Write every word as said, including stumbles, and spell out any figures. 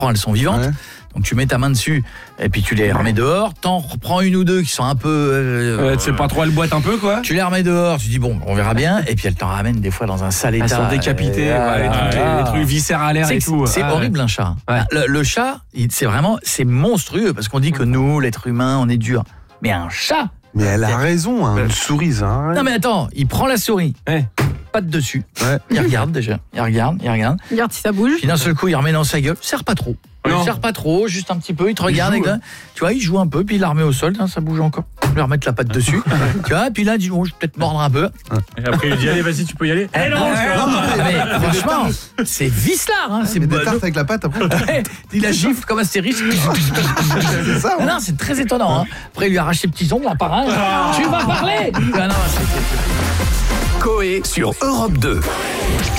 elles sont vivantes. Ouais. Donc tu mets ta main dessus et puis tu les remets dehors. T'en reprends une ou deux qui sont un peu... Euh, Ouais, tu sais pas trop, elle boite un peu, quoi. Tu les remets dehors, tu dis bon, on verra bien. Et puis elle t'en ramène des fois dans un sale état. Elles sont décapitées, Et, ouais, ah, les, trucs, ah, les trucs viscéralaires C'est et tout. c'est Ah, horrible un chat. Ouais. Le, le chat, il- c'est vraiment, c'est monstrueux parce qu'on dit que nous, l'être humain, on est dur. Mais un chat. Mais elle a raison, hein, une souris, ça. Hein. Non mais attends, il prend la souris, Ouais. patte dessus. Ouais. Il regarde déjà, il regarde, il regarde. Regarde si ça bouge. Puis d'un seul coup, il remet dans sa gueule. Serre pas trop. Non. Il serre pas trop, juste un petit peu. Il te regarde. joue, avec la- Tu vois, il joue un peu, puis il la remet au sol. Hein, ça bouge encore. Il va remettre la patte dessus. Tu vois, puis là, il dit bon, je vais peut-être mordre un peu. Et après, il dit allez, vas-y, tu peux y aller. Eh non, Ah, mais franchement, c'est vicelard. Hein, c'est Mais des bon. tartes avec la pâte après. Ouais, il la gifle comme Astérix. C'est ça, Non, hein. non, c'est très étonnant. Hein. Après, il lui arrache ses petits ongles un par un. Tu vas parler. Ah, non, c'est- Coé sur Europe deux.